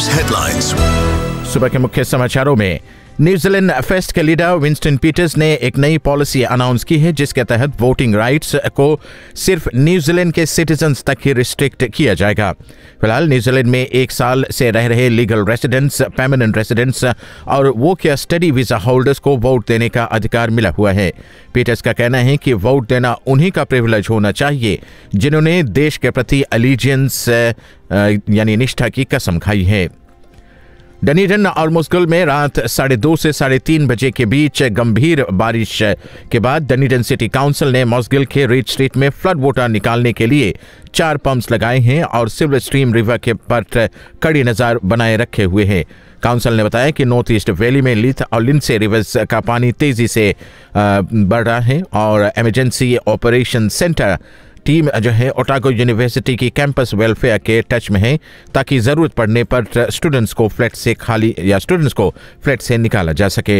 News headlines. सुबह के मुख्य समाचारों में न्यूजीलैंड फेस्ट के लीडर विंस्टन पीटर्स ने एक नई पॉलिसी अनाउंस की है जिसके तहत वोटिंग राइट्स को सिर्फ न्यूजीलैंड के सिटीजन्स तक ही रिस्ट्रिक्ट किया जाएगा। फिलहाल न्यूजीलैंड में 1 साल से रह रहे लीगल रेसिडेंट्स, परमानेंट रेसिडेंट्स और वर्क या स्टडी वीजा होल्डर्स को वोट देने का अधिकार मिला हुआ है। पीटर्स का कहना है कि वोट देना उन्हीं का प्रिविलेज होना चाहिए जिन्होंने देश के प्रति एलिजियंस यानी निष्ठा की कसम खाई है। डनीडन और मुस्कुल में रात 2:30 से 3:30 बजे के बीच गंभीर बारिश के बाद डनीडन सिटी काउंसिल ने मॉसगिल के रीड स्ट्रीट में फ्लड वाटर निकालने के लिए 4 पंप्स लगाए हैं और सिल्वर स्ट्रीम रिवर के पर कड़ी नजर बनाए रखे हुए हैं। काउंसिल ने बताया कि नॉर्थ ईस्ट वैली में लीथ और लिंसे रिवर्स का पानी तेजी से बढ़ रहा है और इमरजेंसी ऑपरेशन सेंटर टीम जो है ओटागो यूनिवर्सिटी की कैंपस वेलफेयर के टच में है ताकि जरूरत पड़ने पर स्टूडेंट्स को फ्लैट से निकाला जा सके।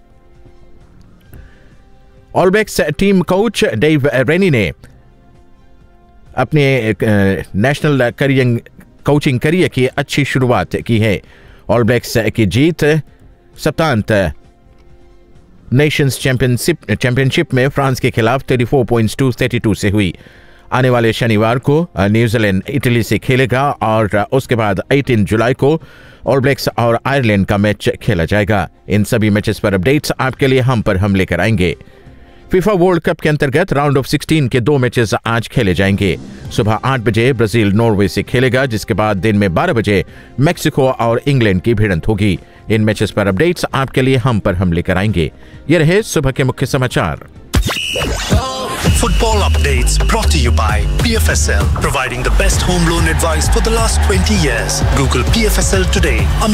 All blacks team coach Dav रेनी ने अपने नेशनल कोचिंग करियर की अच्छी शुरुआत की है। ऑल ब्लैक्स की जीत 7th नेशंस चैंपियनशिप में फ्रांस के खिलाफ 34 पॉइंट्स टू 32 से हुई। आने वाले शनिवार को न्यूजीलैंड इटली से खेलेगा और उसके बाद 18 जुलाई को ऑल ब्लैक्स और आयरलैंड का मैच खेला जाएगा। इन सभी मैचेस पर अपडेट्स आपके लिए हम लेकर आएंगे। फीफा वर्ल्ड कप के अंतर्गत राउंड ऑफ 16 के 2 मैचेस आज खेले जाएंगे। सुबह 8 बजे ब्राजील नॉर्वे से खेलेगा जिसके बाद दिन में 12 बजे मैक्सिको और इंग्लैंड की भिड़ंत होगी। इन मैचेस पर अपडेट्स आपके लिए हम लेकर आएंगे। ये रहे सुबह के मुख्य समाचार। Football updates brought to you by PFSL, providing the best home loan advice for the last 20 years. Google PFSL today.